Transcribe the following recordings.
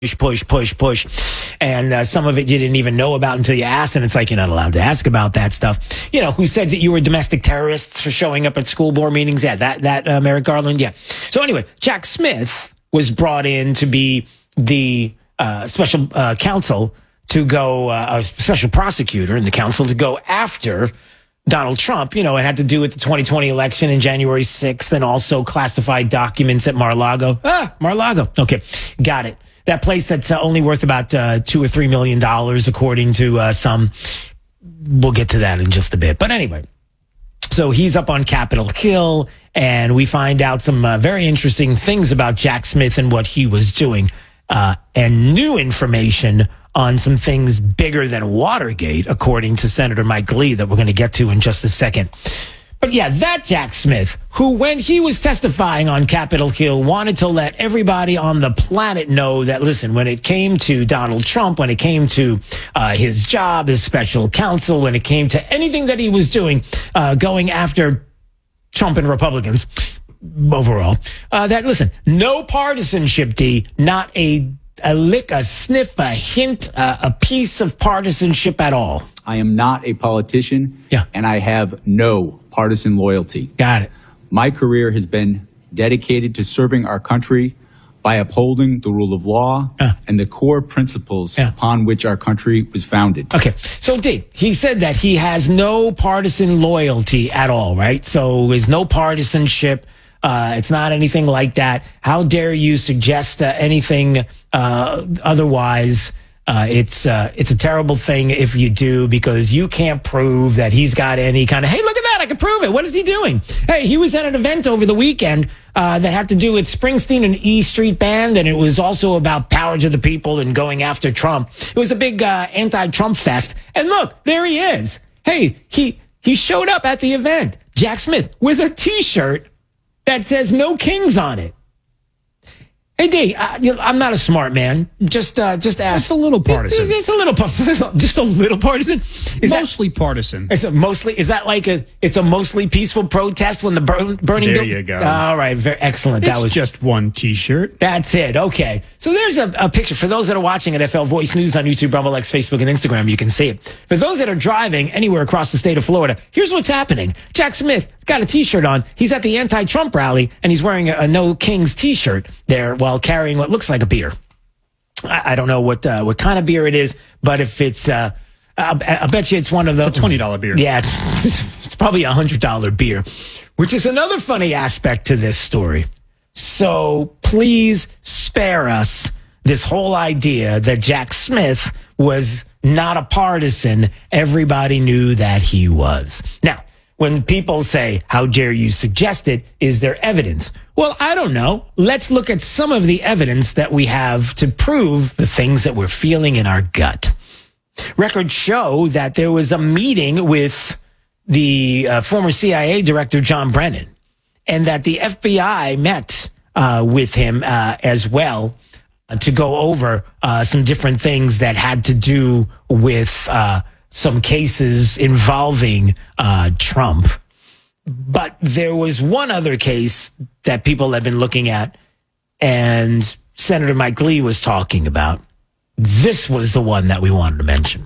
push. And some of it you didn't even know about until you asked. And it's like, you're not allowed to ask about that stuff. You know, who said that you were domestic terrorists for showing up at school board meetings? Yeah, that Merrick Garland. Yeah. So anyway, Jack Smith was brought in to be the special counsel to go, a special prosecutor in the council to go after Donald Trump. You know, it had to do with the 2020 election and January 6th and also classified documents at Mar-a-Lago. Mar-a-Lago. Okay, got it. That place that's only worth about $2 or $3 million, according to some. We'll get to that in just a bit. But anyway, so he's up on Capitol Hill, and we find out some very interesting things about Jack Smith and what he was doing, and new information on some things bigger than Watergate, according to Senator Mike Lee, that we're going to get to in just a second. But yeah, that Jack Smith, who when he was testifying on Capitol Hill, wanted to let everybody on the planet know that, listen, when it came to Donald Trump, when it came to his job as special counsel, when it came to anything that he was doing, going after Trump and Republicans overall, that, listen, no partisanship, D, not a lick, a sniff, a hint, a piece of partisanship at all. I am not a politician, and I have no partisan loyalty. Got it. My career has been dedicated to serving our country by upholding the rule of law and the core principles upon which our country was founded. Okay, so D, he said that he has no partisan loyalty at all, right? So there's no partisanship. It's not anything like that. How dare you suggest anything otherwise? It's a terrible thing if you do, because you can't prove that he's got any kind of, hey, look at that, I can prove it. What is he doing? Hey, he was at an event over the weekend that had to do with Springsteen and E Street Band, and it was also about power to the people and going after Trump. It was a big anti-Trump fest. And look, there he is. Hey, he showed up at the event, Jack Smith, with a T-shirt that says "No Kings" on it. Hey, D, I'm not a smart man. Just ask. It's a little partisan. It's a little, just a little partisan. Mostly partisan. Is that like it's a mostly peaceful protest when the burning? There you go. All right, very excellent. That was just one T-shirt. That's it. Okay, so there's a picture for those that are watching at FL Voice News on YouTube, Rumble X, Facebook, and Instagram. You can see it. For those that are driving anywhere across the state of Florida, here's what's happening. Jack Smith got a T-shirt on. He's at the anti-Trump rally, and he's wearing a No Kings T-shirt there while carrying what looks like a beer. I don't know what kind of beer it is, but if it's, I bet you it's one of those. It's a $20 beer. Yeah, it's probably $100 beer, which is another funny aspect to this story. So please spare us this whole idea that Jack Smith was not a partisan. Everybody knew that he was. Now, when people say, how dare you suggest it, is there evidence? Well, I don't know. Let's look at some of the evidence that we have to prove the things that we're feeling in our gut. Records show that there was a meeting with the former CIA director, John Brennan, and that the FBI met with him as well to go over some different things that had to do with some cases involving Trump. But there was one other case that people have been looking at, and Senator Mike Lee was talking about. This was the one that we wanted to mention.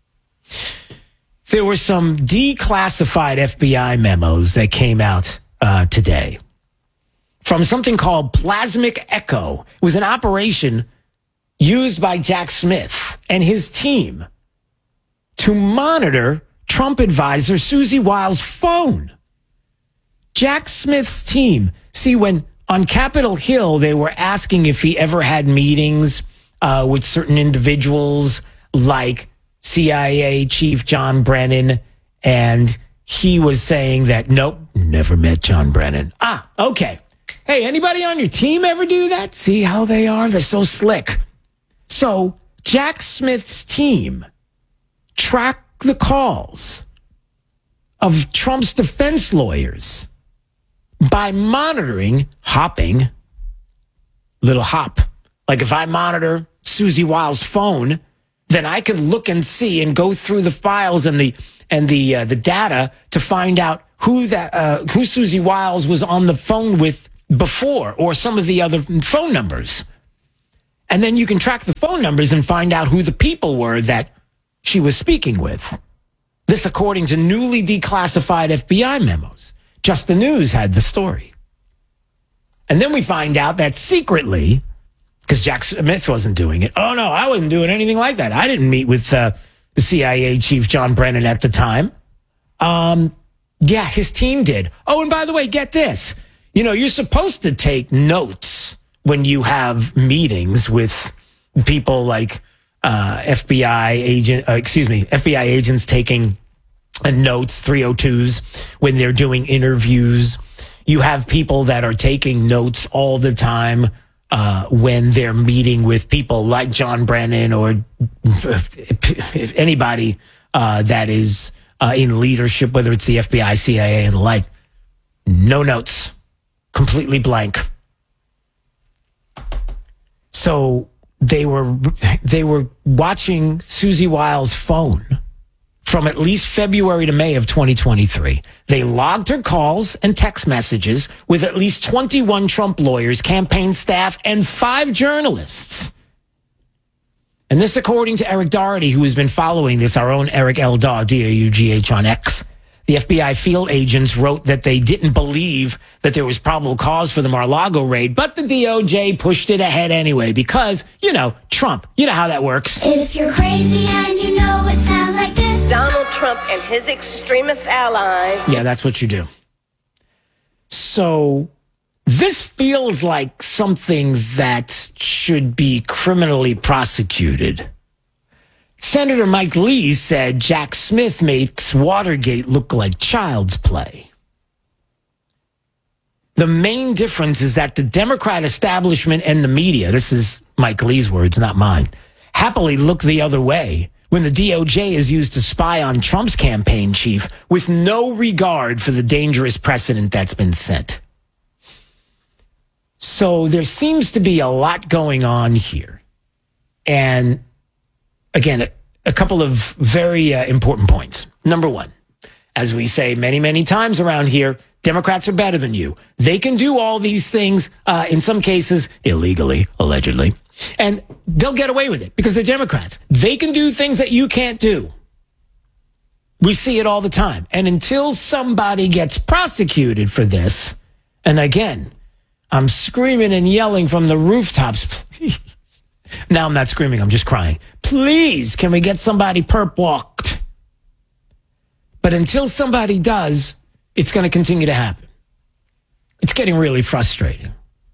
There were some declassified FBI memos that came out today from something called Plasmic Echo. It was an operation used by Jack Smith and his team to monitor Trump advisor Susie Wiles' phone. Jack Smith's team, see, when on Capitol Hill, they were asking if he ever had meetings with certain individuals like CIA Chief John Brennan, and he was saying that, nope, never met John Brennan. Okay. Hey, anybody on your team ever do that? See how they are? They're so slick. So Jack Smith's team tracked the calls of Trump's defense lawyers by monitoring, hopping, little hop. Like if I monitor Susie Wiles' phone, then I could look and see and go through the files and the data to find out who Susie Wiles was on the phone with before, or some of the other phone numbers. And then you can track the phone numbers and find out who the people were that she was speaking with. This according to newly declassified FBI memos. Just the News had the story. And then we find out that secretly, because Jack Smith wasn't doing it. Oh, no, I wasn't doing anything like that. I didn't meet with the CIA chief, John Brennan, at the time. Yeah, his team did. Oh, and by the way, get this. You know, you're supposed to take notes when you have meetings with people like FBI agents taking notes, 302s, when they're doing interviews. You have people that are taking notes all the time when they're meeting with people like John Brennan or anybody that is in leadership, whether it's the FBI, CIA, and the like. No notes. Completely blank. So they were watching Susie Wiles' phone from at least February to May of 2023. They logged her calls and text messages with at least 21 Trump lawyers, campaign staff, and 5 journalists. And this according to Eric Doherty, who has been following this, our own Eric L. Daw, D-A-U-G-H on X. The FBI field agents wrote that they didn't believe that there was probable cause for the Mar-a-Lago raid, but the DOJ pushed it ahead anyway because, you know, Trump. You know how that works. If you're crazy and you know it sounds like this. Donald Trump and his extremist allies. Yeah, that's what you do. So this feels like something that should be criminally prosecuted. Senator Mike Lee said Jack Smith makes Watergate look like child's play. The main difference is that the Democrat establishment and the media, this is Mike Lee's words, not mine, happily look the other way when the DOJ is used to spy on Trump's campaign chief with no regard for the dangerous precedent that's been set. So there seems to be a lot going on here. And again, a couple of very important points. Number one, as we say many, many times around here, Democrats are better than you. They can do all these things, in some cases, illegally, allegedly, and they'll get away with it because they're Democrats. They can do things that you can't do. We see it all the time. And until somebody gets prosecuted for this, and again, I'm screaming and yelling from the rooftops, please. Now I'm not screaming, I'm just crying. Please, can we get somebody perp walked? But until somebody does, it's going to continue to happen. It's getting really frustrating.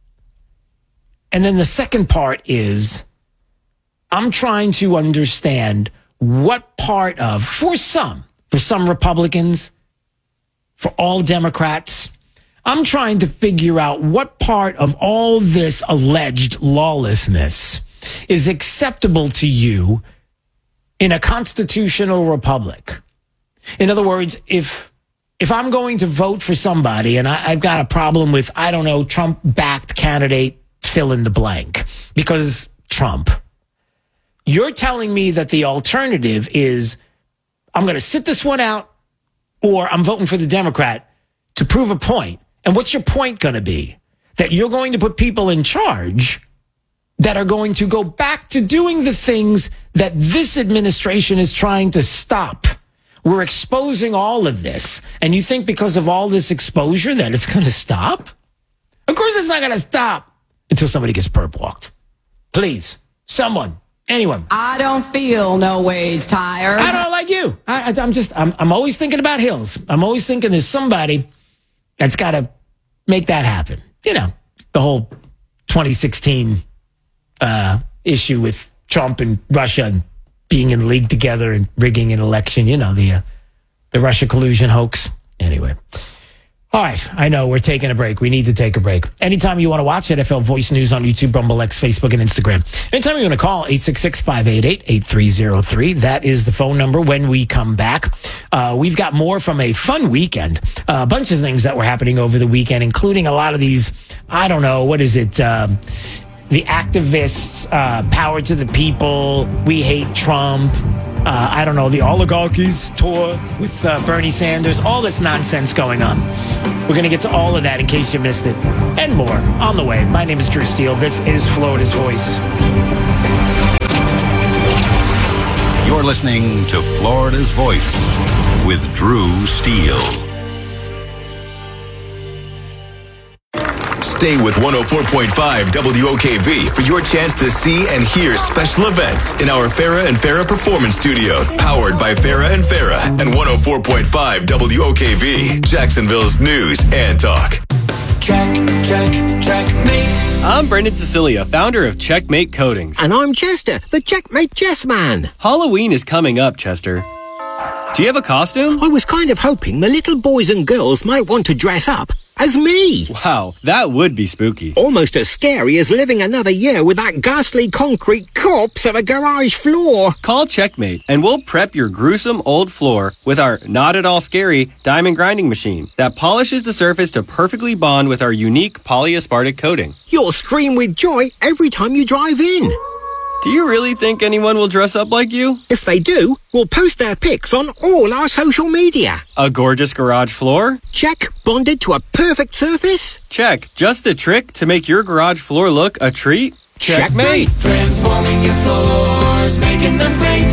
And then the second part is I'm trying to understand what part of, for some Republicans, for all Democrats, I'm trying to figure out what part of all this alleged lawlessness is acceptable to you in a constitutional republic. In other words, if I'm going to vote for somebody and I've got a problem with, I don't know, Trump-backed candidate, fill in the blank, because Trump, you're telling me that the alternative is I'm going to sit this one out or I'm voting for the Democrat to prove a point. And what's your point going to be? That you're going to put people in charge that are going to go back to doing the things that this administration is trying to stop. We're exposing all of this. And you think because of all this exposure that it's going to stop? Of course it's not going to stop until somebody gets perp walked. Please, someone, anyone. I don't feel no ways tired. I don't like you. I'm always thinking about Hills. I'm always thinking there's somebody that's got to make that happen. You know, the whole 2016 issue with Trump and Russia and being in league together and rigging an election. You know, the Russia collusion hoax. Anyway. All right. I know we're taking a break. We need to take a break. Anytime you want to watch NFL Voice News on YouTube, Rumble X, Facebook, and Instagram. Anytime you want to call, 866-588-8303. That is the phone number when we come back. We've got more from a fun weekend. A bunch of things that were happening over the weekend, including a lot of these, I don't know, what is it? The activists, power to the people, we hate Trump. I don't know, the oligarchies tour with Bernie Sanders, all this nonsense going on. We're going to get to all of that in case you missed it, and more on the way. My name is Drew Steele. This is Florida's Voice. You're listening to Florida's Voice with Drew Steele. Stay with 104.5 WOKV for your chance to see and hear special events in our Farrah and Farrah Performance Studio, powered by Farrah and Farrah and 104.5 WOKV, Jacksonville's news and talk. Checkmate. I'm Brendan Cecilia, founder of Checkmate Coatings. And I'm Chester, the Checkmate Chess Man. Halloween is coming up, Chester. Do you have a costume? I was kind of hoping the little boys and girls might want to dress up as me. Wow, that would be spooky. Almost as scary as living another year with that ghastly concrete corpse of a garage floor. Call Checkmate and we'll prep your gruesome old floor with our not at all scary diamond grinding machine that polishes the surface to perfectly bond with our unique polyaspartic coating. You'll scream with joy every time you drive in. Do you really think anyone will dress up like you? If they do, we'll post their pics on all our social media. A gorgeous garage floor? Check. Bonded to a perfect surface? Check. Just the trick to make your garage floor look a treat? Checkmate. Transforming your floors, making them great.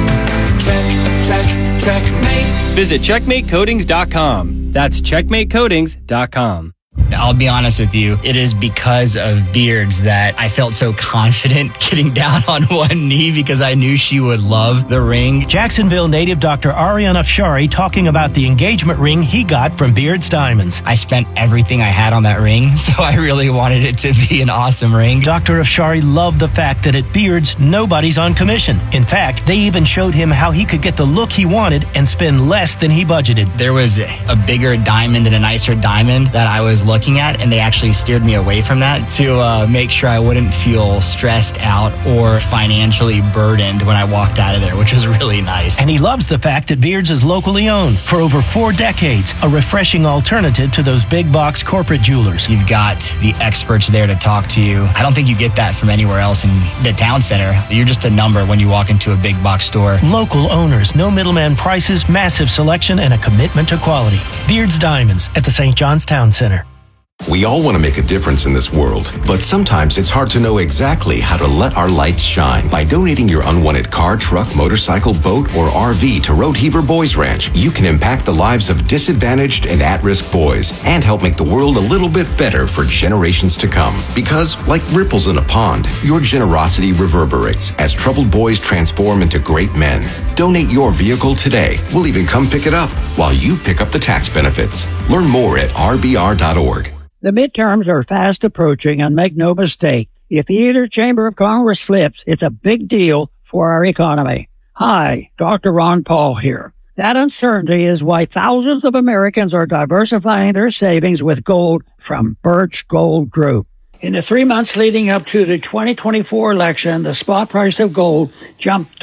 Checkmate. Visit checkmatecoatings.com. That's checkmatecoatings.com. I'll be honest with you, it is because of Beards that I felt so confident getting down on one knee because I knew she would love the ring. Jacksonville native Dr. Arian Afshari talking about the engagement ring he got from Beards Diamonds. I spent everything I had on that ring, so I really wanted it to be an awesome ring. Dr. Afshari loved the fact that at Beards, nobody's on commission. In fact, they even showed him how he could get the look he wanted and spend less than he budgeted. There was a bigger diamond and a nicer diamond that I was looking at, and they actually steered me away from that to make sure I wouldn't feel stressed out or financially burdened when I walked out of there, which was really nice. And he loves the fact that Beards is locally owned for over 4 decades, a refreshing alternative to those big box corporate jewelers. You've got the experts there to talk to you. I don't think you get that from anywhere else in the town center. You're just a number when you walk into a big box store. Local owners, no middleman prices, massive selection, and a commitment to quality. Beards Diamonds at the St. John's Town Center. We all want to make a difference in this world, but sometimes it's hard to know exactly how to let our lights shine. By donating your unwanted car, truck, motorcycle, boat, or RV to Road Heaver Boys Ranch, you can impact the lives of disadvantaged and at-risk boys and help make the world a little bit better for generations to come. Because, like ripples in a pond, your generosity reverberates as troubled boys transform into great men. Donate your vehicle today. We'll even come pick it up while you pick up the tax benefits. Learn more at rbr.org. The midterms are fast approaching, and make no mistake, if either chamber of Congress flips, it's a big deal for our economy. Hi, Dr. Ron Paul here. That uncertainty is why thousands of Americans are diversifying their savings with gold from Birch Gold Group. In the 3 months leading up to the 2024 election, the spot price of gold jumped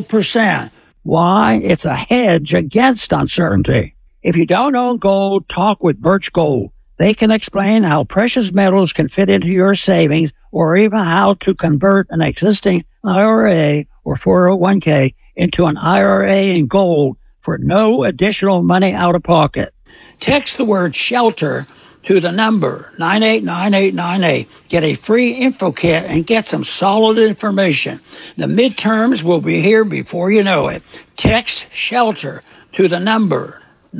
12%. Why? It's a hedge against uncertainty. If you don't own gold, talk with Birch Gold. They can explain how precious metals can fit into your savings or even how to convert an existing IRA or 401k into an IRA in gold for no additional money out of pocket. Text the word SHELTER to the number 989898. Get a free info kit and get some solid information. The midterms will be here before you know it. Text SHELTER to the number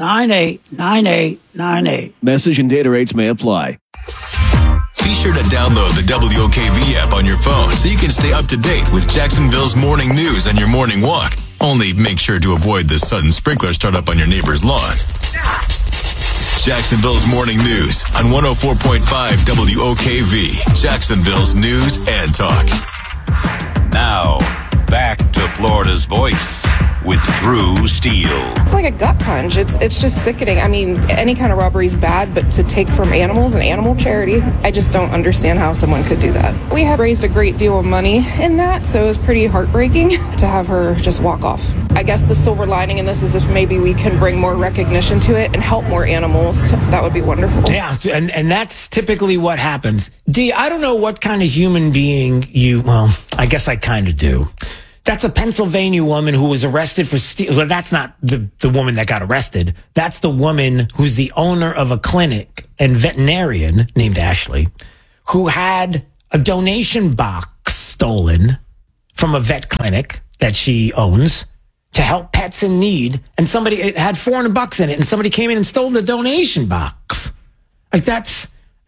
989898. Message and data rates may apply. Be sure to download the WOKV app on your phone so you can stay up to date with Jacksonville's morning news on your morning walk. Only make sure to avoid the sudden sprinkler startup on your neighbor's lawn. Jacksonville's morning news on 104.5 WOKV, Jacksonville's news and talk. Now, back to Florida's Voice with Drew Steele. It's like a gut punch. It's just sickening. I mean, any kind of robbery is bad, but to take from animals and animal charity, I just don't understand how someone could do that. We had raised a great deal of money in that, so it was pretty heartbreaking to have her just walk off. I guess the silver lining in this is if maybe we can bring more recognition to it and help more animals, that would be wonderful. Yeah, and that's typically what happens. Dee, I don't know what kind of human being well, I guess I kind of do. That's a Pennsylvania woman who was arrested for stealing. Well, that's not the woman that got arrested. That's the woman who's the owner of a clinic and veterinarian named Ashley, who had a donation box stolen from a vet clinic that she owns to help pets in need. And it had $400 in it, and somebody came in and stole the donation box. Like, that's,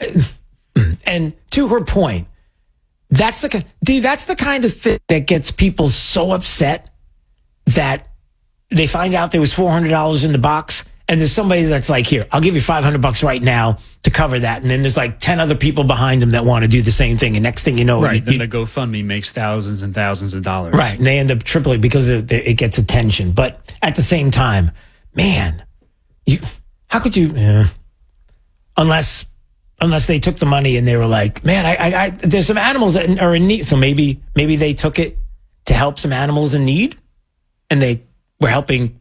and to her point, that's the kind of thing that gets people so upset that they find out there was $400 in the box, and there's somebody that's like, here, I'll give you $500 right now to cover that. And then there's like 10 other people behind them that want to do the same thing. And next thing you know, right, then the GoFundMe makes thousands and thousands of dollars. Right, and they end up tripling because it gets attention. But at the same time, man, how could you? Yeah. Unless they took the money and they were like, man, I there's some animals that are in need. So maybe they took it to help some animals in need, and they were helping.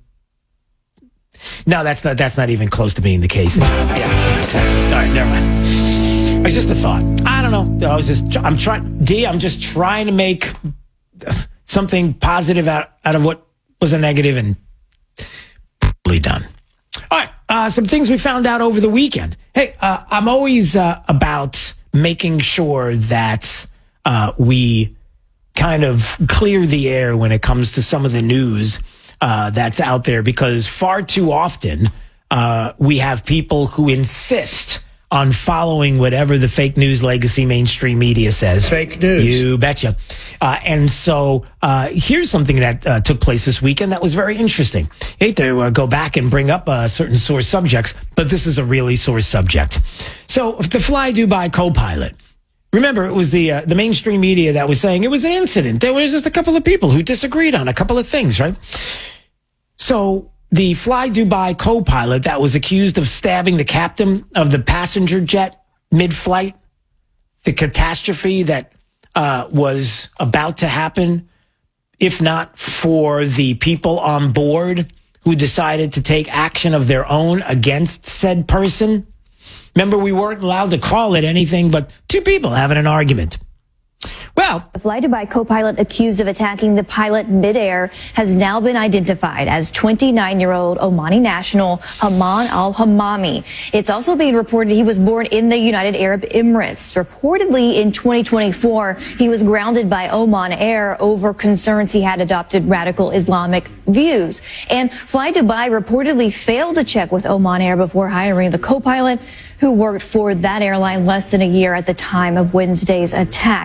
No, that's not even close to being the case. Yeah, exactly. All right, never mind. It's just a thought. I don't know. I'm just trying to make something positive out of what was a negative, and probably done. All right, some things we found out over the weekend. Hey, I'm always about making sure that we kind of clear the air when it comes to some of the news that's out there, because far too often we have people who insist on following whatever the fake news legacy mainstream media says. Fake news. You betcha. And so here's something that took place this weekend that was very interesting. I hate to go back and bring up certain sore subjects, but this is a really sore subject. So the Fly Dubai co-pilot. Remember, it was the mainstream media that was saying it was an incident. There was just a couple of people who disagreed on a couple of things, right? So the Fly Dubai co-pilot that was accused of stabbing the captain of the passenger jet mid-flight, the catastrophe that was about to happen, if not for the people on board who decided to take action of their own against said person. Remember, we weren't allowed to call it anything but two people having an argument. Well, the Fly Dubai co-pilot accused of attacking the pilot midair has now been identified as 29-year-old Omani national Haman al-Hamami. It's also being reported he was born in the United Arab Emirates. Reportedly in 2024, he was grounded by Oman Air over concerns he had adopted radical Islamic views. And Fly Dubai reportedly failed to check with Oman Air before hiring the co-pilot, who worked for that airline less than a year at the time of Wednesday's attack.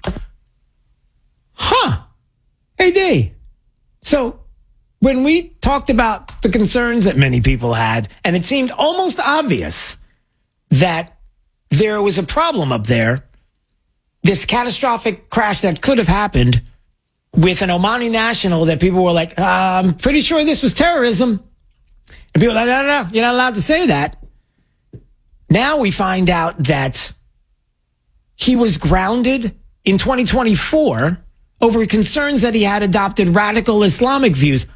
Huh. Hey, D. So when we talked about the concerns that many people had, and it seemed almost obvious that there was a problem up there, this catastrophic crash that could have happened with an Omani national that people were like, I'm pretty sure this was terrorism. And people were like, no, you're not allowed to say that. Now we find out that he was grounded in 2024 over concerns that he had adopted radical Islamic views.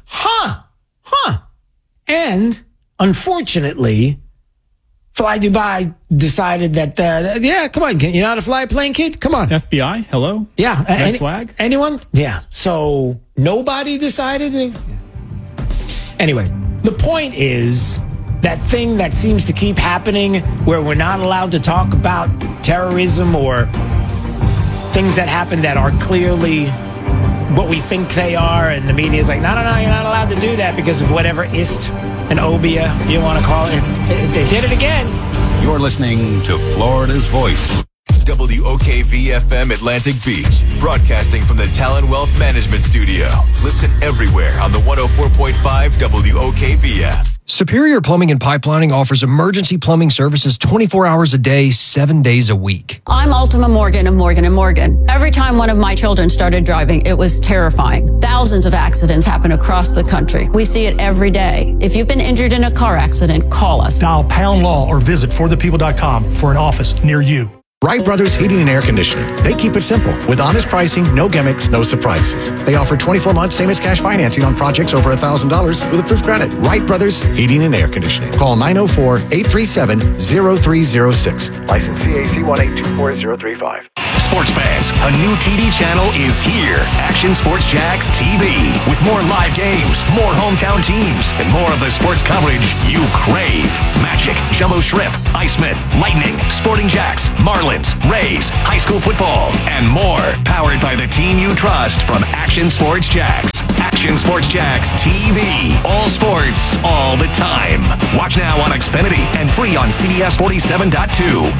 And unfortunately, Fly Dubai decided that, yeah, come on, you know how to fly a plane, kid? Come on. FBI, hello? Yeah. Red flag? Anyone? Yeah. So nobody decided to? Anyway, the point is that thing that seems to keep happening where we're not allowed to talk about terrorism or things that happen that are clearly what we think they are, and the media is like, no, you're not allowed to do that because of whatever ist and obia you want to call it. They did it again. You're listening to Florida's Voice. WOKV-FM Atlantic Beach, broadcasting from the Talon Wealth Management Studio. Listen everywhere on the 104.5 WOKV app. Superior Plumbing and Pipelining offers emergency plumbing services 24 hours a day, 7 days a week. I'm Ultima Morgan of Morgan & Morgan. Every time one of my children started driving, it was terrifying. Thousands of accidents happen across the country. We see it every day. If you've been injured in a car accident, call us. Dial Pound Law or visit forthepeople.com for an office near you. Wright Brothers Heating and Air Conditioning. They keep it simple with honest pricing, no gimmicks, no surprises. They offer 24 months same as cash financing on projects over $1,000 with approved credit. Wright Brothers Heating and Air Conditioning. Call 904-837-0306. License CAC 1824035. Sports fans, a new TV channel is here. Action Sports Jax TV. With more live games, more hometown teams, and more of the sports coverage you crave. Magic, Jumbo Shrimp, Iceman, Lightning, Sporting Jacks, Marlins, Rays, high school football, and more. Powered by the team you trust from Action Sports Jax. Action Sports Jax TV. All sports, all the time. Watch now on Xfinity and free on CBS 47.2.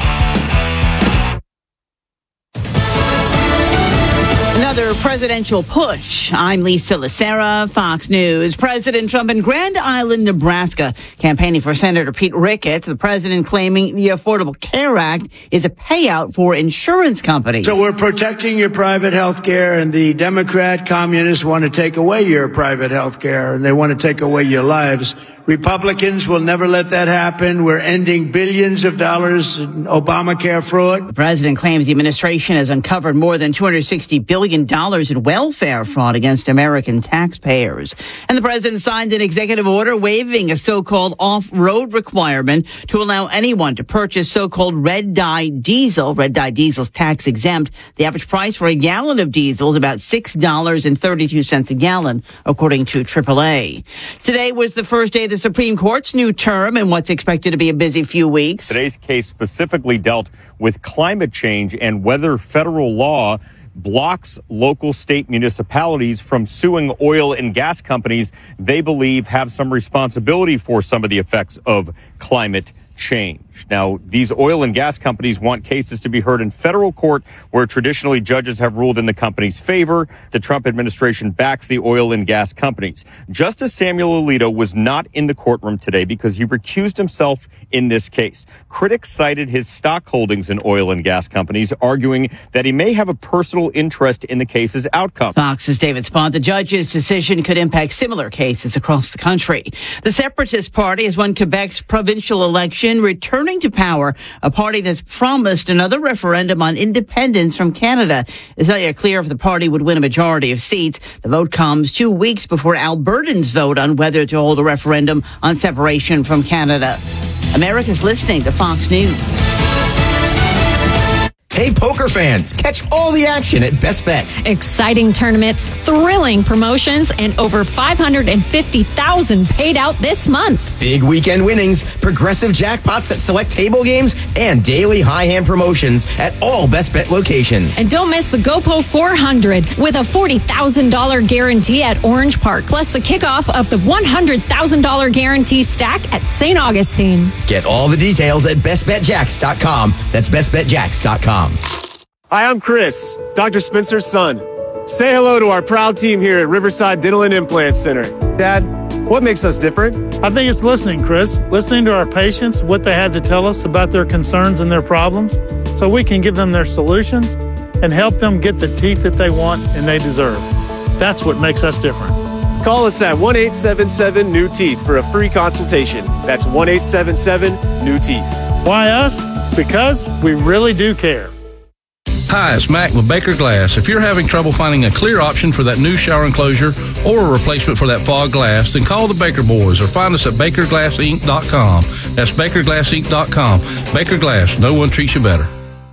Another presidential push. I'm Lisa Lacera, Fox News. President Trump in Grand Island, Nebraska, campaigning for Senator Pete Ricketts. The president claiming the Affordable Care Act is a payout for insurance companies. So we're protecting your private health care, and the Democrat communists want to take away your private health care, and they want to take away your lives. Republicans will never let that happen. We're ending billions of dollars in Obamacare fraud. The president claims the administration has uncovered more than $260 billion in welfare fraud against American taxpayers. And the president signed an executive order waiving a so-called off-road requirement to allow anyone to purchase so-called red dye diesel. Red dye diesel is tax exempt. The average price for a gallon of diesel is about $6.32 a gallon, according to AAA. Today was the first day of the Supreme Court's new term in what's expected to be a busy few weeks. Today's case specifically dealt with climate change and whether federal law blocks local state municipalities from suing oil and gas companies they believe have some responsibility for some of the effects of climate change. Now, these oil and gas companies want cases to be heard in federal court where traditionally judges have ruled in the company's favor. The Trump administration backs the oil and gas companies. Justice Samuel Alito was not in the courtroom today because he recused himself in this case. Critics cited his stock holdings in oil and gas companies, arguing that he may have a personal interest in the case's outcome. Fox's David Spaunt. The judge's decision could impact similar cases across the country. The Separatist Party has won Quebec's provincial election, returning to power, a party that's promised another referendum on independence from Canada. It's not yet clear if the party would win a majority of seats. The vote comes 2 weeks before Albertans vote on whether to hold a referendum on separation from Canada. America's listening to Fox News. Hey, poker fans, catch all the action at Best Bet. Exciting tournaments, thrilling promotions, and over $550,000 paid out this month. Big weekend winnings, progressive jackpots at select table games, and daily high hand promotions at all Best Bet locations. And don't miss the GoPro 400 with a $40,000 guarantee at Orange Park, plus the kickoff of the $100,000 guarantee stack at St. Augustine. Get all the details at bestbetjax.com. That's bestbetjax.com. Hi, I'm Chris, Dr. Spencer's son. Say hello to our proud team here at Riverside Dental and Implant Center. Dad, what makes us different? I think it's listening, Chris. Listening to our patients, what they have to tell us about their concerns and their problems, so we can give them their solutions and help them get the teeth that they want and they deserve. That's what makes us different. Call us at 1-877-NEW-TEETH for a free consultation. That's 1-877-NEW-TEETH. Why us? Because we really do care. Hi, it's Mac with Baker Glass. If you're having trouble finding a clear option for that new shower enclosure or a replacement for that fog glass, then call the Baker Boys or find us at BakerGlassInc.com. That's BakerGlassInc.com. Baker Glass, no one treats you better.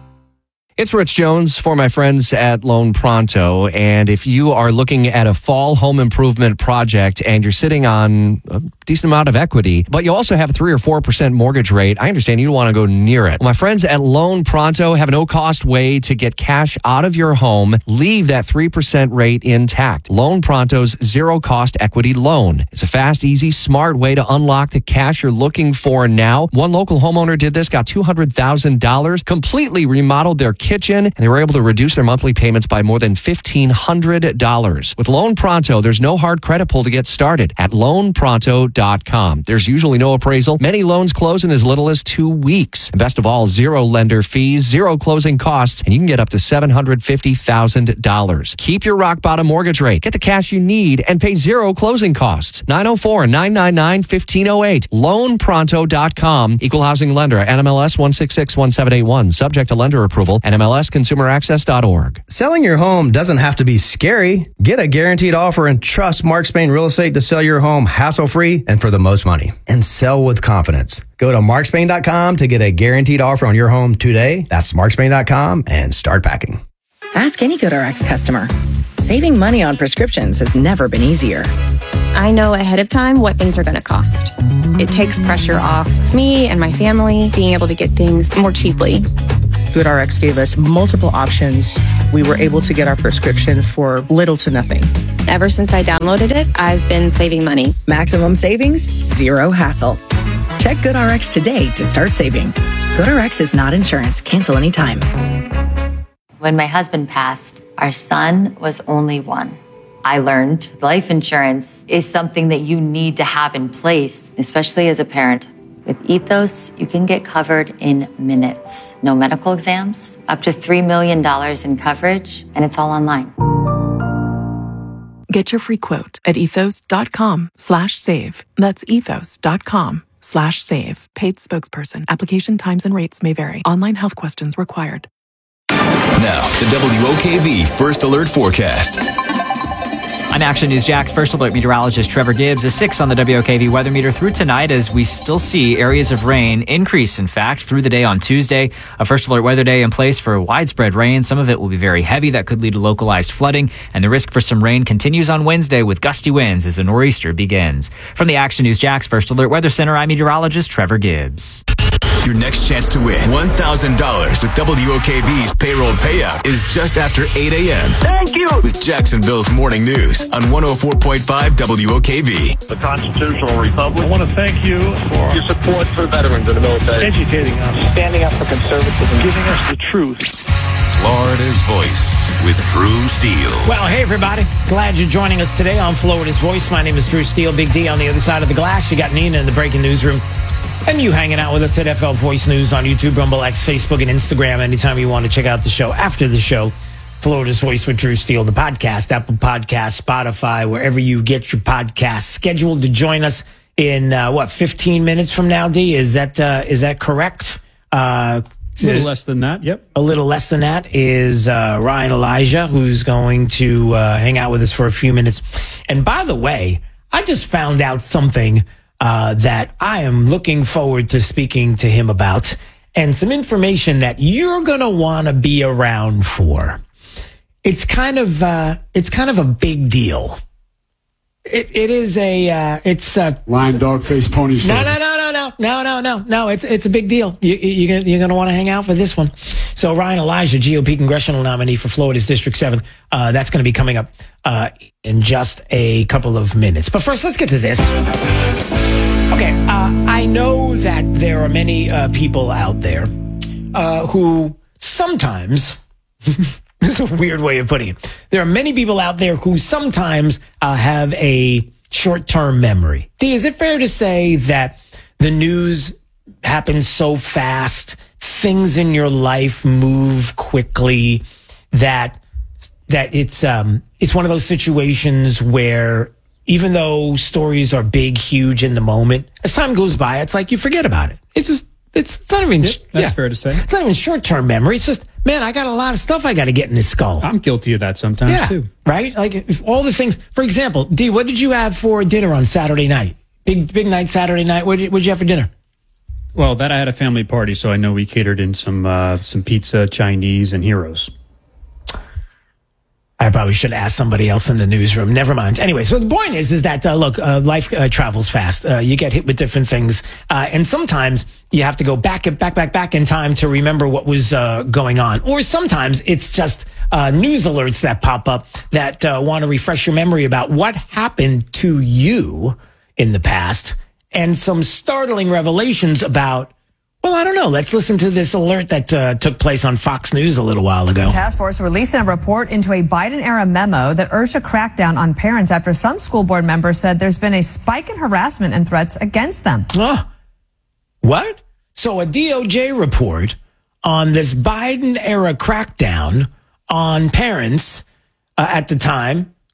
It's Rich Jones for my friends at Loan Pronto. And if you are looking at a fall home improvement project and you're sitting on a decent amount of equity, but you also have a 3 or 4% mortgage rate, I understand you don't want to go near it. Well, my friends at Loan Pronto have a no-cost way to get cash out of your home, leave that 3% rate intact. Loan Pronto's zero-cost equity loan. It's a fast, easy, smart way to unlock the cash you're looking for now. One local homeowner did this, got $200,000, completely remodeled their kitchen, and they were able to reduce their monthly payments by more than $1,500. With Loan Pronto, there's no hard credit pull to get started at loanpronto.com. There's usually no appraisal. Many loans close in as little as 2 weeks. And best of all, zero lender fees, zero closing costs, and you can get up to $750,000. Keep your rock bottom mortgage rate. Get the cash you need and pay zero closing costs. 904-999-1508. Loanpronto.com. Equal housing lender. NMLS 1661781. Subject to lender approval. NMLS MLSConsumerAccess.org. Selling your home doesn't have to be scary. Get a guaranteed offer and trust Mark Spain Real Estate to sell your home hassle-free and for the most money. And sell with confidence. Go to markspain.com to get a guaranteed offer on your home today. That's markspain.com and start packing. Ask any GoodRx customer. Saving money on prescriptions has never been easier. I know ahead of time what things are going to cost. It takes pressure off me and my family being able to get things more cheaply. GoodRx gave us multiple options. We were able to get our prescription for little to nothing. Ever since I downloaded it, I've been saving money. Maximum savings, zero hassle. Check GoodRx today to start saving. GoodRx is not insurance. Cancel anytime. When my husband passed, our son was only one. I learned life insurance is something that you need to have in place, especially as a parent. With Ethos, you can get covered in minutes. No medical exams, up to $3 million in coverage, and it's all online. Get your free quote at ethos.com/save. That's ethos.com/save. Paid spokesperson. Application times and rates may vary. Online health questions required. Now, the WOKV First Alert Forecast. I'm Action News Jack's First Alert meteorologist Trevor Gibbs. A 6 on the WOKV weather meter through tonight as we still see areas of rain increase, in fact, through the day on Tuesday. A First Alert weather day in place for widespread rain. Some of it will be very heavy. That could lead to localized flooding. And the risk for some rain continues on Wednesday with gusty winds as a nor'easter begins. From the Action News Jack's First Alert Weather Center, I'm meteorologist Trevor Gibbs. Your next chance to win $1,000 with WOKV's payroll payout is just after 8 a.m. Thank you! With Jacksonville's Morning News on 104.5 WOKV. The Constitutional Republic. I want to thank you for your support for veterans in the military. Educating us. Standing up for conservatism. Giving us the truth. Florida's Voice with Drew Steele. Well, hey, everybody. Glad you're joining us today on Florida's Voice. My name is Drew Steele. Big D on the other side of the glass. You got Nina in the breaking newsroom. And you hanging out with us at FL Voice News on YouTube, Rumble, X, Facebook, and Instagram. Anytime you want to check out the show after the show, Florida's Voice with Drew Steele, the podcast, Apple Podcasts, Spotify, wherever you get your podcasts. Scheduled to join us in, 15 minutes from now, D? Is that correct? A little less than that, yep. A little less than that is Ryan Elijah, who's going to hang out with us for a few minutes. And by the way, I just found out something that I am looking forward to speaking to him about, and some information that you're going to want to be around for. It's kind of a big deal. It's lion, dog, face, pony show. No. It's a big deal. You're going to want to hang out for this one. So Ryan Elijah, GOP congressional nominee for Florida's District 7. That's going to be coming up in just a couple of minutes. But first, let's get to this. Okay, I know that there are many people out there who sometimes, this is a weird way of putting it. There are many people out there who sometimes have a short-term memory. D, is it fair to say that the news happens so fast, things in your life move quickly, that it's one of those situations where even though stories are big, huge in the moment, as time goes by, it's like you forget about it. It's not even... That's fair to say. It's not even short-term memory. It's just, man, I got a lot of stuff I got to get in this skull. I'm guilty of that sometimes, too. Right? Like, if all the things... For example, D, what did you have for dinner on Saturday night? Big night Saturday night. What did you have for dinner? Well, that I had a family party, so I know we catered in some pizza, Chinese, and Heroes. I probably should ask somebody else in the newsroom. Never mind. Anyway, so the point is that, look, life travels fast. You get hit with different things. And sometimes you have to go back in time to remember what was going on. Or sometimes it's just news alerts that pop up that want to refresh your memory about what happened to you in the past, and some startling revelations about, well, I don't know. Let's listen to this alert that took place on Fox News a little while ago. Task force releasing a report into a Biden-era memo that urged a crackdown on parents after some school board members said there's been a spike in harassment and threats against them. What? So a DOJ report on this Biden-era crackdown on parents at the time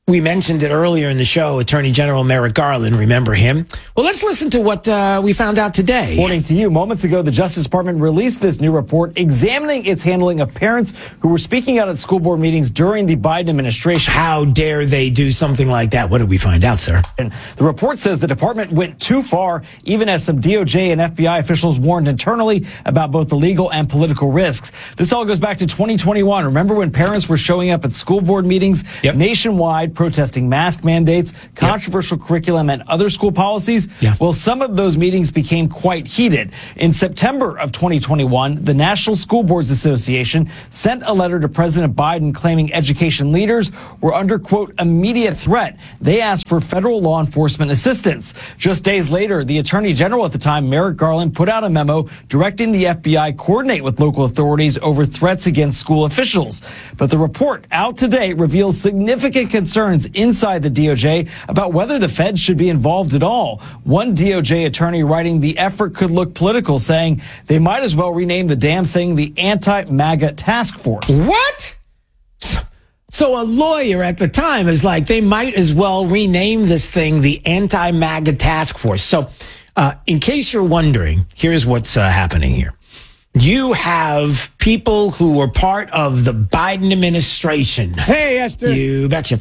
We mentioned it earlier in the show, Attorney General Merrick Garland. Remember him? Well, let's listen to what we found out today. According to you, moments ago, the Justice Department released this new report examining its handling of parents who were speaking out at school board meetings during the Biden administration. How dare they do something like that? What did we find out, sir? And the report says the department went too far, even as some DOJ and FBI officials warned internally about both the legal and political risks. This all goes back to 2021. Remember when parents were showing up at school board meetings nationwide, protesting mask mandates, controversial curriculum, and other school policies? Well, some of those meetings became quite heated. In September of 2021, the National School Boards Association sent a letter to President Biden claiming education leaders were under, quote, immediate threat. They asked for federal law enforcement assistance. Just days later, the Attorney General at the time, Merrick Garland, put out a memo directing the FBI coordinate with local authorities over threats against school officials. But the report out today reveals significant concerns inside the DOJ about whether the feds should be involved at all. One DOJ attorney writing the effort could look political, saying they might as well rename the damn thing the Anti-MAGA Task Force. What? So a lawyer at the time is like, they might as well rename this thing the Anti-MAGA Task Force. So in case you're wondering, here's what's happening here. You have people who were part of the Biden administration. Hey, Esther. You betcha.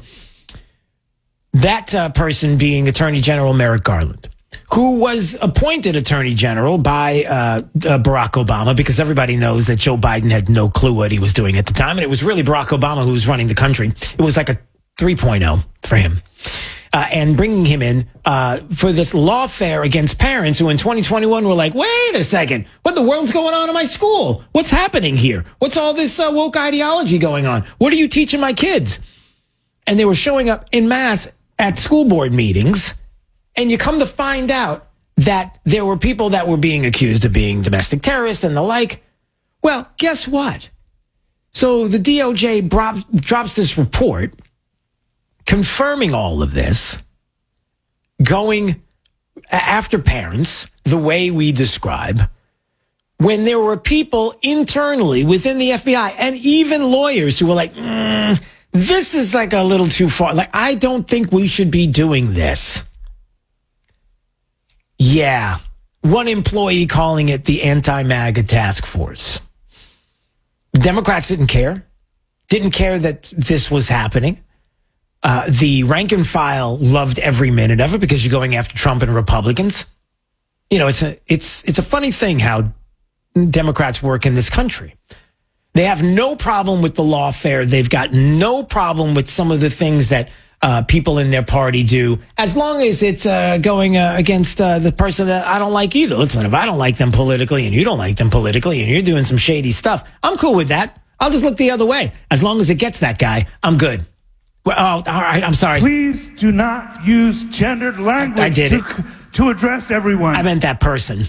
That person being Attorney General Merrick Garland, who was appointed Attorney General by Barack Obama, because everybody knows that Joe Biden had no clue what he was doing at the time. And it was really Barack Obama who was running the country. It was like a 3.0 for him. And bringing him in for this lawfare against parents who in 2021 were like, wait a second, what the world's going on in my school? What's happening here? What's all this woke ideology going on? What are you teaching my kids? And they were showing up en masse at school board meetings, and you come to find out that there were people that were being accused of being domestic terrorists and the like. Well, guess what? So the DOJ drops this report confirming all of this, going after parents the way we describe, when there were people internally within the FBI and even lawyers who were like, this is like a little too far. Like, I don't think we should be doing this. Yeah. One employee calling it the Anti-MAGA Task Force. Democrats didn't care that this was happening. The rank and file loved every minute of it because you're going after Trump and Republicans. You know, it's a funny thing how Democrats work in this country. They have no problem with the lawfare. They've got no problem with some of the things that people in their party do, as long as it's going against the person that I don't like either. Listen, if I don't like them politically and you don't like them politically and you're doing some shady stuff, I'm cool with that. I'll just look the other way. As long as it gets that guy, I'm good. Well, all right, I'm sorry. Please do not use gendered language to address everyone. I meant that person.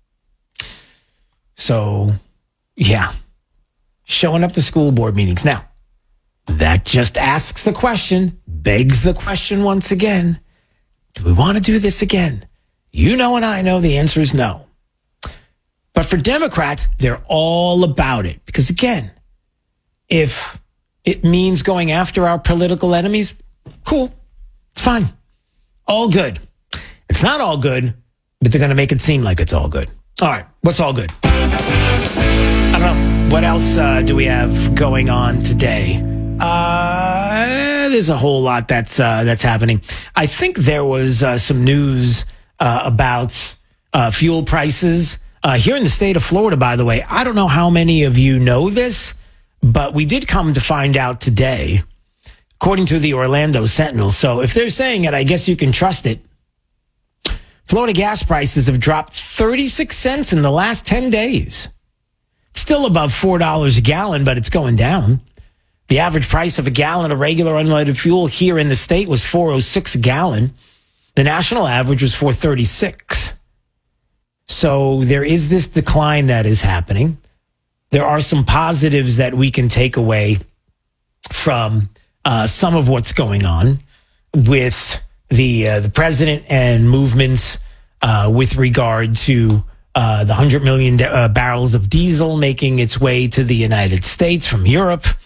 So, yeah. Showing up to school board meetings. Now, that just asks the question, begs the question once again. Do we want to do this again? You know and I know the answer is no. But for Democrats, they're all about it. Because again, if it means going after our political enemies, cool. It's fine. All good. It's not all good, but they're going to make it seem like it's all good. All right. What's all good? I don't know. What else do we have going on today? There's a whole lot that's happening. I think there was some news about fuel prices here in the state of Florida, by the way. I don't know how many of you know this, but we did come to find out today, according to the Orlando Sentinel. So if they're saying it, I guess you can trust it. Florida gas prices have dropped 36 cents in the last 10 days. Still above $4 a gallon, but it's going down. The average price of a gallon of regular unleaded fuel here in the state was $4.06 a gallon. The national average was $4.36. So there is this decline that is happening. There are some positives that we can take away from some of what's going on with the president and movements with regard to the 100 million barrels of diesel making its way to the United States from Europe.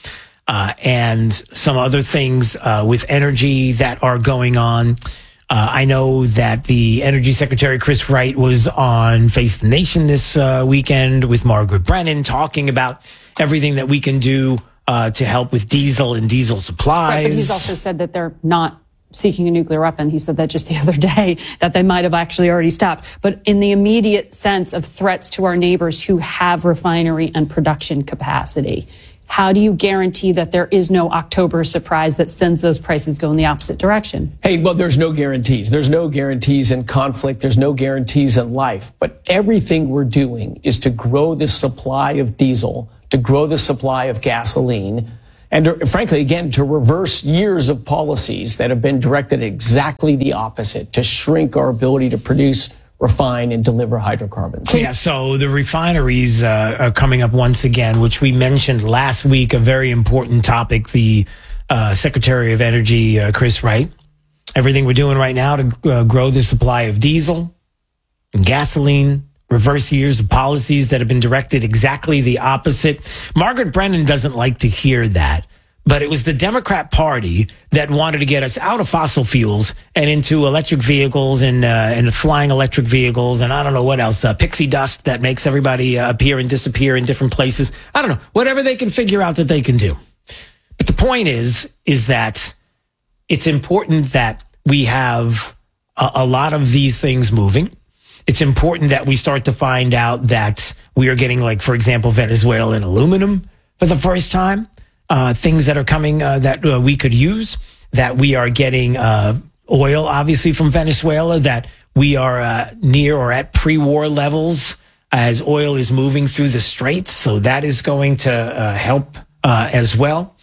and some other things with energy that are going on. I know that the Energy Secretary, Chris Wright, was on Face the Nation this weekend with Margaret Brennan talking about everything that we can do to help with diesel and diesel supplies. Right, but he's also said that they're not seeking a nuclear weapon. He said that just the other day, that they might have actually already stopped. But in the immediate sense of threats to our neighbors who have refinery and production capacity, how do you guarantee that there is no October surprise that sends those prices go in the opposite direction? Hey, well, there's no guarantees. There's no guarantees in conflict. There's no guarantees in life. But everything we're doing is to grow the supply of diesel, to grow the supply of gasoline, and frankly, again, to reverse years of policies that have been directed exactly the opposite, to shrink our ability to produce, refine, and deliver hydrocarbons. Yeah, so the refineries are coming up once again, which we mentioned last week, a very important topic. The Secretary of Energy, Chris Wright, everything we're doing right now to grow the supply of diesel and gasoline, reverse years of policies that have been directed exactly the opposite. Margaret Brennan doesn't like to hear that, but it was the Democrat Party that wanted to get us out of fossil fuels and into electric vehicles and flying electric vehicles and I don't know what else, pixie dust that makes everybody appear and disappear in different places. I don't know, whatever they can figure out that they can do. But the point is that it's important that we have a lot of these things moving. It's important that we start to find out that we are getting, like, for example, Venezuelan aluminum for the first time, things that are coming that we could use, that we are getting oil, obviously, from Venezuela, that we are near or at pre-war levels as oil is moving through the straits. So that is going to help as well.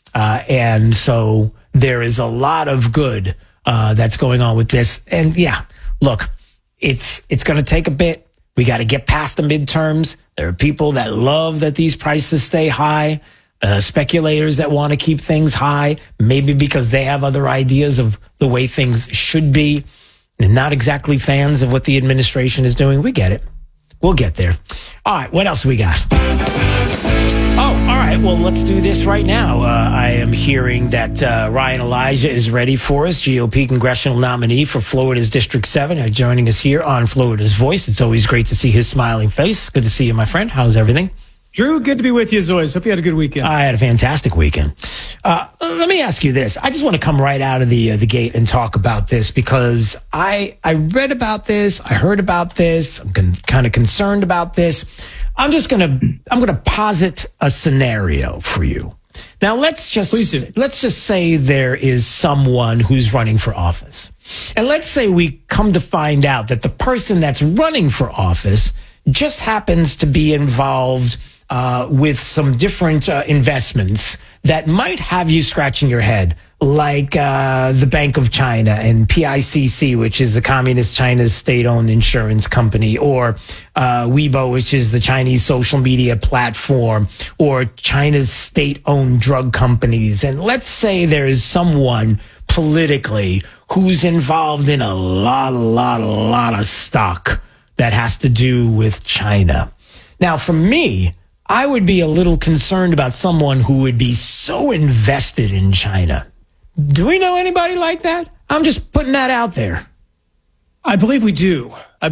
And so there is a lot of good that's going on with this. And yeah, look, it's going to take a bit. We got to get past the midterms. There are people that love that these prices stay high, speculators that want to keep things high, maybe because they have other ideas of the way things should be, and not exactly fans of what the administration is doing. We get it. We'll get there. All right, what else we got? Oh, all right. Well, let's do this right now. I am hearing that Ryan Elijah is ready for us, GOP congressional nominee for Florida's District 7, joining us here on Florida's Voice. It's always great to see his smiling face. Good to see you, my friend. How's everything? Drew, good to be with you as always. Hope you had a good weekend. I had a fantastic weekend. Let me ask you this. I just want to come right out of the gate and talk about this because I read about this. I heard about this. I'm kind of concerned about this. I'm going to posit a scenario for you. Now, let's just say there is someone who's running for office. And let's say we come to find out that the person that's running for office just happens to be involved with some different investments that might have you scratching your head, like the Bank of China and PICC, which is the Communist China's state-owned insurance company, or Weibo, which is the Chinese social media platform, or China's state-owned drug companies. And let's say there is someone politically who's involved in a lot of stock that has to do with China. Now, for me, I would be a little concerned about someone who would be so invested in China. Do we know anybody like that? I'm just putting that out there. I believe we do.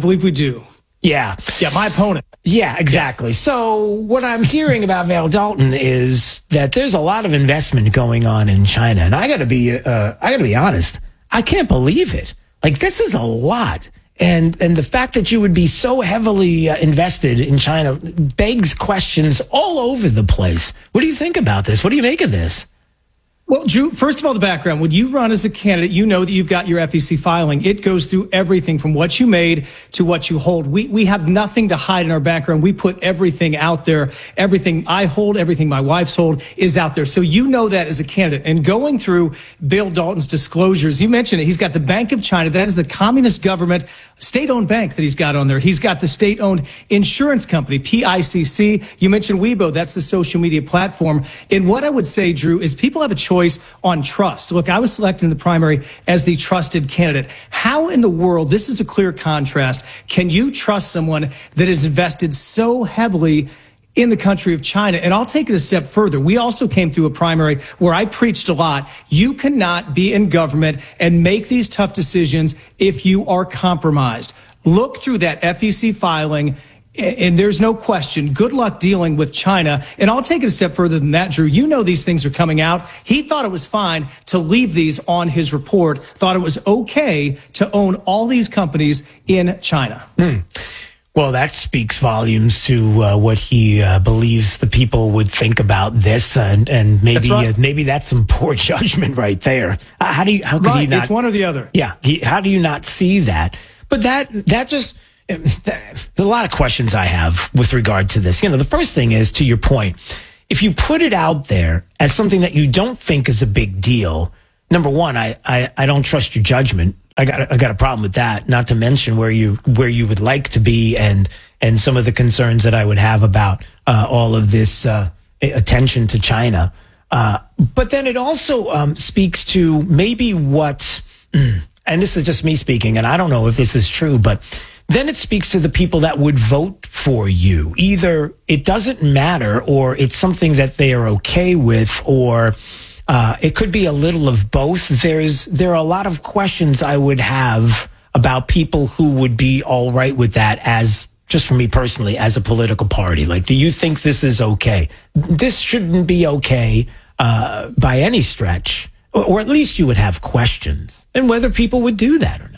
Yeah. Yeah, my opponent. Yeah, exactly. Yeah. So what I'm hearing about Val Dalton is that there's a lot of investment going on in China. And I gotta be honest. I can't believe it. Like, this is a lot. And the fact that you would be so heavily invested in China begs questions all over the place. What do you think about this? What do you make of this? Well, Drew, first of all, the background. When you run as a candidate, you know that you've got your FEC filing. It goes through everything from what you made to what you hold. We have nothing to hide in our background. We put everything out there. Everything I hold, everything my wife's hold is out there. So you know that as a candidate. And going through Bill Dalton's disclosures, you mentioned it. He's got the Bank of China. That is the communist government state-owned bank that he's got on there. He's got the state-owned insurance company, PICC. You mentioned Weibo. That's the social media platform. And what I would say, Drew, is people have a choice on trust. Look, I was selected in the primary as the trusted candidate. How in the world, this is a clear contrast, can you trust someone that is invested so heavily in the country of China. And I'll take it a step further. We also came through a primary where I preached a lot. You cannot be in government and make these tough decisions if you are compromised. Look through that FEC filing. And there's no question, good luck dealing with China. And I'll take it a step further than that, Drew. You know these things are coming out. He thought it was fine to leave these on his report, thought it was okay to own all these companies in China. Well, that speaks volumes to what he believes the people would think about this, and maybe maybe that's some poor judgment right there. How could he not? It's one or the other. Yeah, how do you not see that? But that just there's a lot of questions I have with regard to this. The first thing is, to your point, if you put it out there as something that you don't think is a big deal, number one, I don't trust your judgment. I got a problem with that. Not to mention where you would like to be, and some of the concerns that I would have about all of this attention to China. But then it also speaks to maybe what, and this is just me speaking, and I don't know if this is true, but then it speaks to the people that would vote for you. Either it doesn't matter, or it's something that they are okay with, or it could be a little of both. There are a lot of questions I would have about people who would be all right with that, as just for me personally, as a political party. Like, do you think this is okay? This shouldn't be okay by any stretch, or at least you would have questions, and whether people would do that or not.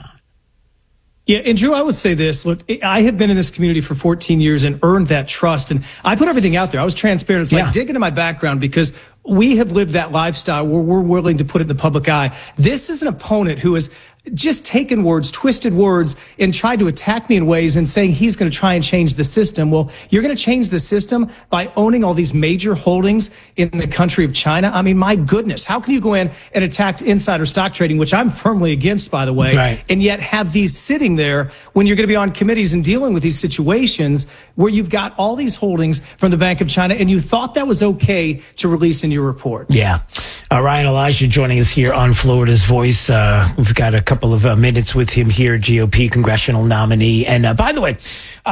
Yeah, and Drew, I would say this. Look, I have been in this community for 14 years and earned that trust, and I put everything out there. I was transparent. It's like dig into my background, because we have lived that lifestyle where we're willing to put it in the public eye. This is an opponent who has just taken words, twisted words, and tried to attack me in ways and saying he's going to try and change the system. Well, you're going to change the system by owning all these major holdings in the country of China. I mean, my goodness, how can you go in and attack insider stock trading, which I'm firmly against, by the way, and yet have these sitting there when you're going to be on committees and dealing with these situations where you've got all these holdings from the Bank of China, and you thought that was okay to release in your report. Yeah. Ryan Elijah joining us here on Florida's Voice. We've got a couple of minutes with him here, GOP congressional nominee. And by the way,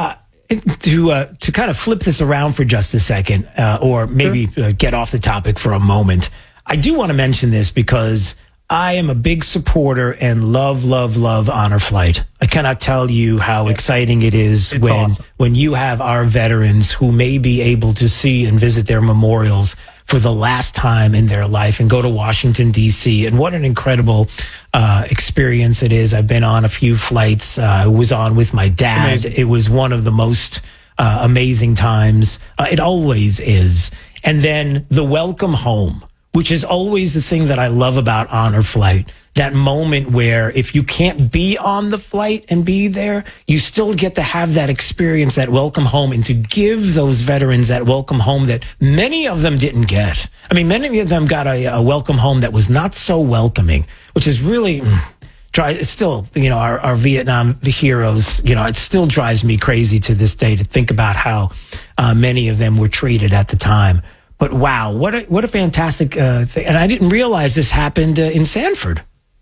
to kind of flip this around for just a second, or maybe get off the topic for a moment, I do want to mention this because I am a big supporter and love Honor Flight. I cannot tell you how exciting it is when you have our veterans who may be able to see and visit their memorials for the last time in their life and go to Washington, D.C. And what an incredible experience it is. I've been on a few flights. I was on with my dad. Amazing. It was one of the most amazing times. It always is. And then the welcome home, which is always the thing that I love about Honor Flight. That moment where if you can't be on the flight and be there, you still get to have that experience, that welcome home, and to give those veterans that welcome home that many of them didn't get. I mean, many of them got a welcome home that was not so welcoming, which is really, it's still, our Vietnam heroes, it still drives me crazy to this day to think about how many of them were treated at the time. But wow, what a fantastic thing. And I didn't realize this happened in Sanford.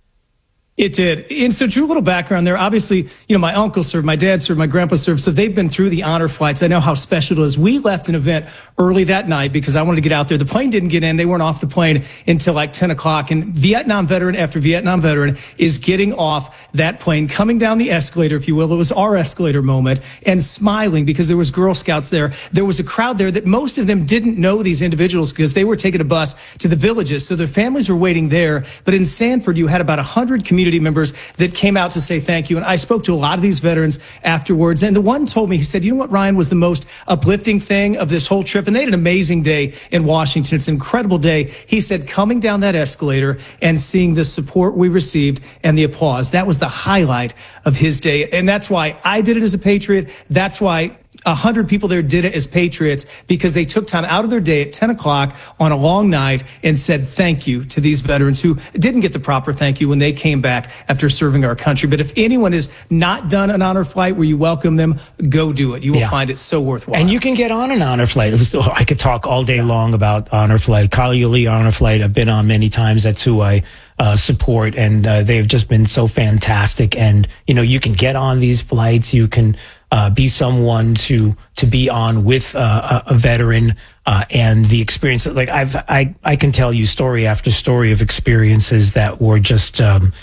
It did. And so, Drew, a little background there. Obviously, my uncle served, my dad served, my grandpa served. So they've been through the honor flights. I know how special it is. We left an event early that night because I wanted to get out there. The plane didn't get in. They weren't off the plane until like 10 o'clock. And Vietnam veteran after Vietnam veteran is getting off that plane, coming down the escalator, if you will. It was our escalator moment, and smiling because there was Girl Scouts there. There was a crowd there that most of them didn't know these individuals because they were taking a bus to the villages. So their families were waiting there. But in Sanford, you had about 100 community members that came out to say thank you. And I spoke to a lot of these veterans afterwards. And the one told me, he said, you know what, Ryan, was the most uplifting thing of this whole trip? And they had an amazing day in Washington. It's an incredible day. He said, coming down that escalator and seeing the support we received and the applause, that was the highlight of his day. And that's why I did it as a patriot. That's why 100 people there did it as patriots, because they took time out of their day at 10 o'clock on a long night and said thank you to these veterans who didn't get the proper thank you when they came back after serving our country. But if anyone has not done an honor flight where you welcome them, go do it. You will find it so worthwhile. And you can get on an honor flight. I could talk all day long about honor flight. Kalyuli honor flight, I've been on many times. That's who I support, and they've just been so fantastic. And, you can get on these flights. You can be someone to be on with a veteran and the experience. Like I can tell you story after story of experiences that were just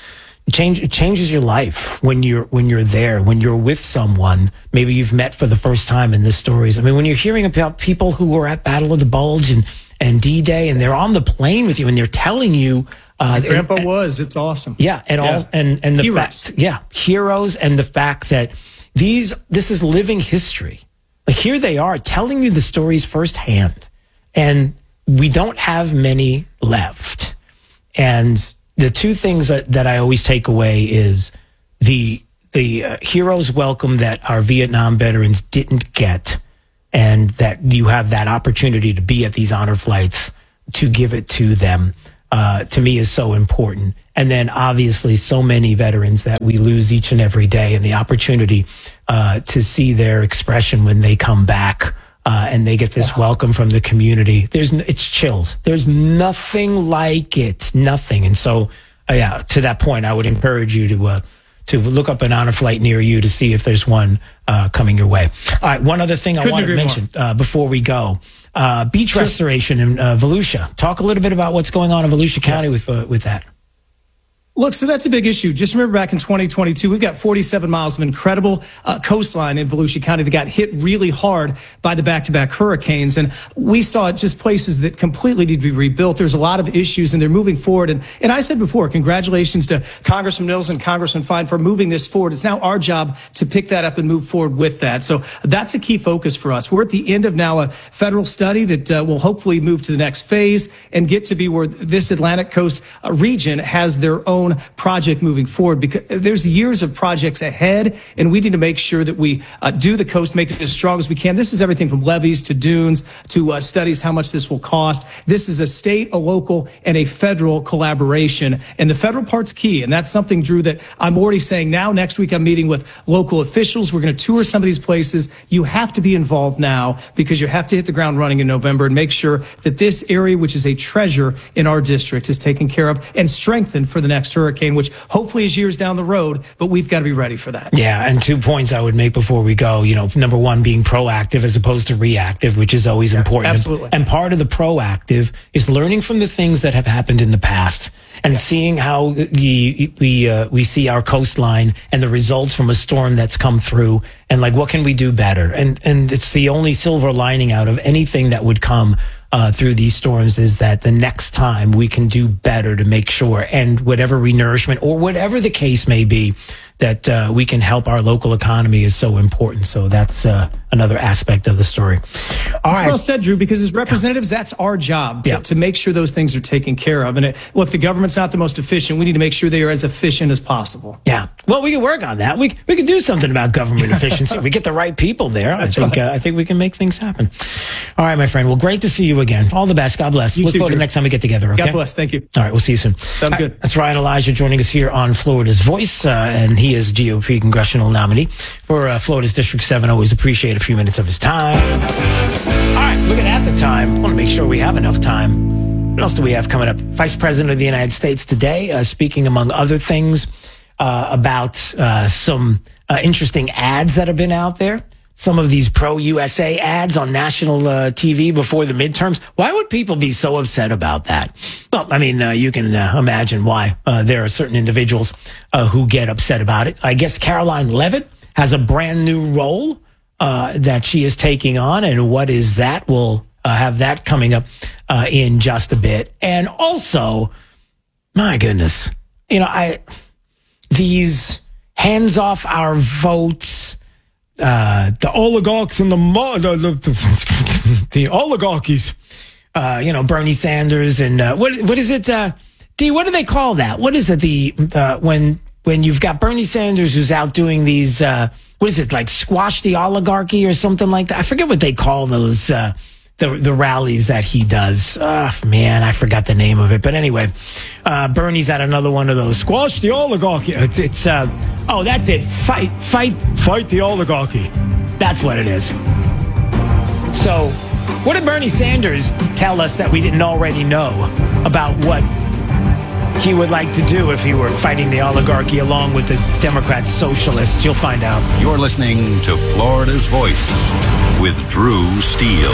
it changes your life when you're there, when you're with someone maybe you've met for the first time in the stories. I mean, when you're hearing about people who were at Battle of the Bulge and D-Day, and they're on the plane with you, and they're telling you. Grandpa it's awesome. Yeah, and the fact, heroes, and the fact that this is living history. Like, here they are telling you the stories firsthand, and we don't have many left. And the two things that I always take away is the heroes welcome that our Vietnam veterans didn't get, and that you have that opportunity to be at these honor flights to give it to them. To me is so important. And then obviously so many veterans that we lose each and every day, and the opportunity to see their expression when they come back and they get this welcome from the community. It's chills. There's nothing like it. Nothing. And so, to that point, I would encourage you to look up an honor flight near you to see if there's one coming your way. All right. One other thing I want to mention before we go. Beach restoration in Volusia. Talk a little bit about what's going on in Volusia County with that. Look, so that's a big issue. Just remember back in 2022, we've got 47 miles of incredible coastline in Volusia County that got hit really hard by the back-to-back hurricanes. And we saw just places that completely need to be rebuilt. There's a lot of issues, and they're moving forward. And I said before, congratulations to Congressman Mills and Congressman Fine for moving this forward. It's now our job to pick that up and move forward with that. So that's a key focus for us. We're at the end of now a federal study that will hopefully move to the next phase and get to be where this Atlantic Coast region has their own project moving forward, because there's years of projects ahead, and we need to make sure that we do the coast, make it as strong as we can. This is everything from levees to dunes to studies how much this will cost. This is a state, a local, and a federal collaboration, and the federal part's key. And that's something, Drew, that I'm already saying now. Next week I'm meeting with local officials. We're going to tour some of these places. You have to be involved now, because you have to hit the ground running in November and make sure that this area, which is a treasure in our district, is taken care of and strengthened for the next hurricane, which hopefully is years down the road, but we've got to be ready for that. Yeah, and 2 points I would make before we go. Number one, being proactive as opposed to reactive, which is always important. Absolutely. And part of the proactive is learning from the things that have happened in the past and seeing how we see our coastline and the results from a storm that's come through, and like, what can we do better? And it's the only silver lining out of anything that would come through these storms, is that the next time we can do better to make sure, and whatever renourishment or whatever the case may be, that we can help our local economy is so important. So that's another aspect of the story. All right. Well said, Drew, because as representatives, that's our job to make sure those things are taken care of. And look, the government's not the most efficient. We need to make sure they are as efficient as possible. Yeah. Well, we can work on that. We can do something about government efficiency. We get the right people there. I think we can make things happen. All right, my friend. Well, great to see you again. All the best. God bless. You Look too, forward to Drew. the next time we get together. Okay? God bless. Thank you. All right. We'll see you soon. Sounds good. That's Ryan Elijah joining us here on Florida's Voice, and he is GOP congressional nominee for Florida's District 7. Always appreciate a few minutes of his time. All right, looking at the time, I want to make sure we have enough time. What else do we have coming up? Vice President of the United States today, speaking, among other things, about some interesting ads that have been out there. Some of these pro-USA ads on national TV before the midterms. Why would people be so upset about that? Well, I mean, you can imagine why there are certain individuals who get upset about it. I guess Caroline Leavitt has a brand new role that she is taking on. And what is that? We'll have that coming up in just a bit. And also, my goodness, these hands off our votes, the oligarchs and the oligarchies, Bernie Sanders and what is it? D, what do they call that? What is it? When you've got Bernie Sanders who's out doing these, what is it, like squash the oligarchy or something like that? I forget what they call those, the rallies that he does. Man, I forgot the name of it. But anyway, Bernie's at another one of those. Squash the oligarchy. It's that's it. Fight the oligarchy. That's what it is. So, what did Bernie Sanders tell us that we didn't already know about what he would like to do if he were fighting the oligarchy along with the Democrat socialists. You'll find out. You're listening to Florida's Voice with Drew Steele.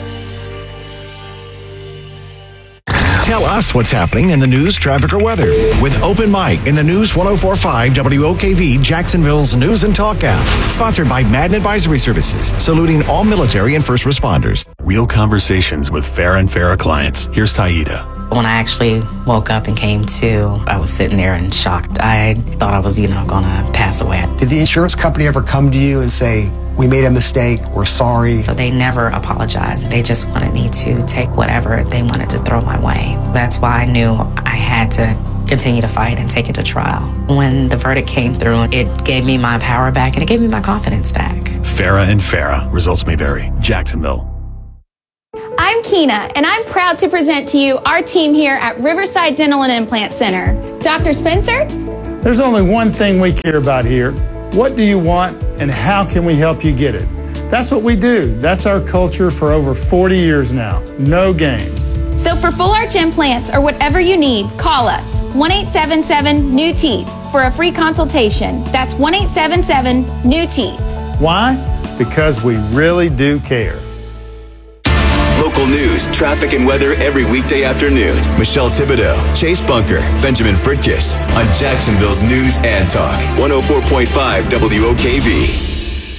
Tell us what's happening in the news, traffic, or weather with Open Mic in the News 104.5 WOKV Jacksonville's News and Talk app. Sponsored by Madden Advisory Services, saluting all military and first responders. Real conversations with Farah and Farah clients. Here's Taida. When I actually woke up and came to, I was sitting there in shock. I thought I was, going to pass away. Did the insurance company ever come to you and say, we made a mistake, we're sorry? So they never apologized. They just wanted me to take whatever they wanted to throw my way. That's why I knew I had to continue to fight and take it to trial. When the verdict came through, it gave me my power back and it gave me my confidence back. Farah and Farah. Results may vary. Jacksonville. I'm Keena, and I'm proud to present to you our team here at Riverside Dental and Implant Center. Dr. Spencer? There's only one thing we care about here. What do you want, and how can we help you get it? That's what we do. That's our culture for over 40 years now. No games. So for full arch implants or whatever you need, call us 1-877-NEW-TEETH for a free consultation. That's 1-877-NEW-TEETH. Why? Because we really do care. Local news, traffic, and weather every weekday afternoon. Michelle Thibodeau, Chase Bunker, Benjamin Fritkiss on Jacksonville's News and Talk. 104.5 WOKV.